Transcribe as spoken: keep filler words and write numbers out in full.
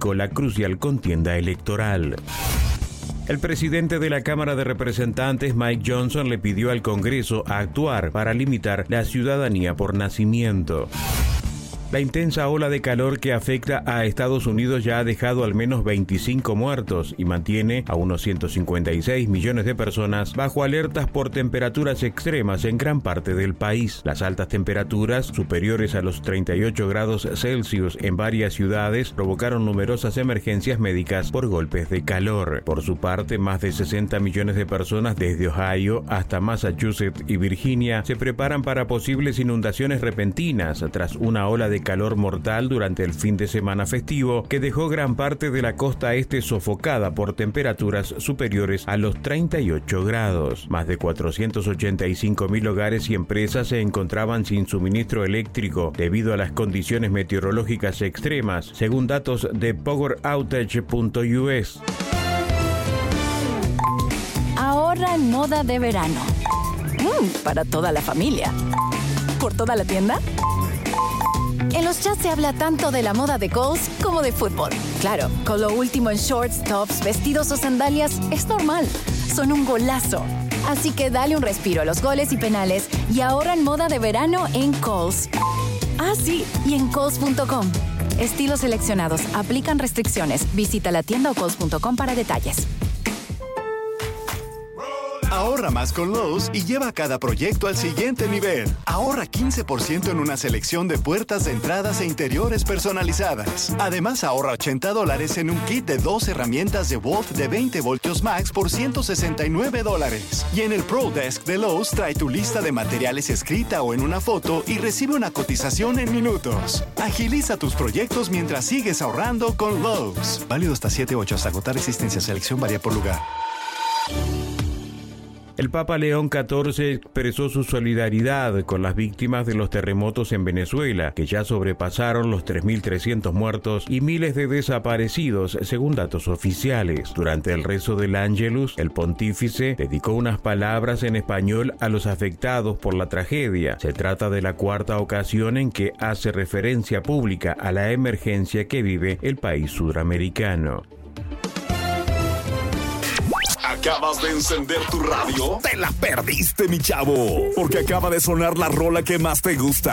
significó la crucial contienda electoral. El presidente de la Cámara de Representantes, Mike Johnson, le pidió al Congreso a actuar para limitar la ciudadanía por nacimiento. La intensa ola de calor que afecta a Estados Unidos ya ha dejado al menos veinticinco muertos y mantiene a unos ciento cincuenta y seis millones de personas bajo alertas por temperaturas extremas en gran parte del país. Las altas temperaturas, superiores a los treinta y ocho grados Celsius en varias ciudades, provocaron numerosas emergencias médicas por golpes de calor. Por su parte, más de sesenta millones de personas desde Ohio hasta Massachusetts y Virginia se preparan para posibles inundaciones repentinas tras una ola de calor mortal durante el fin de semana festivo que dejó gran parte de la costa este sofocada por temperaturas superiores a los treinta y ocho grados. Más de cuatrocientos ochenta y cinco mil hogares y empresas se encontraban sin suministro eléctrico debido a las condiciones meteorológicas extremas, según datos de power outage punto u s. Ahorra en moda de verano. Mm, para toda la familia. ¿Por toda la tienda? En los chats se habla tanto de la moda de Kohl's como de fútbol. Claro, con lo último en shorts, tops, vestidos o sandalias es normal. Son un golazo. Así que dale un respiro a los goles y penales y ahorra en moda de verano en Kohl's. Ah, sí, y en Kohl's punto com. Estilos seleccionados. Aplican restricciones. Visita la tienda o Kohl's punto com para detalles. Ahorra más con Lowe's y lleva cada proyecto al siguiente nivel. Ahorra quince por ciento en una selección de puertas de entradas e interiores personalizadas. Además, ahorra ochenta dólares en un kit de dos herramientas de Wolf de veinte voltios max por ciento sesenta y nueve dólares. Y en el Pro Desk de Lowe's trae tu lista de materiales escrita o en una foto y recibe una cotización en minutos. Agiliza tus proyectos mientras sigues ahorrando con Lowe's. Válido hasta siete ocho hasta agotar existencia. Selección varía por lugar. El Papa León catorce expresó su solidaridad con las víctimas de los terremotos en Venezuela, que ya sobrepasaron los tres mil trescientos muertos y miles de desaparecidos, según datos oficiales. Durante el rezo del Ángelus, el pontífice dedicó unas palabras en español a los afectados por la tragedia. Se trata de la cuarta ocasión en que hace referencia pública a la emergencia que vive el país sudamericano. ¿Acabas de encender tu radio? Te la perdiste, mi chavo, porque acaba de sonar la rola que más te gusta.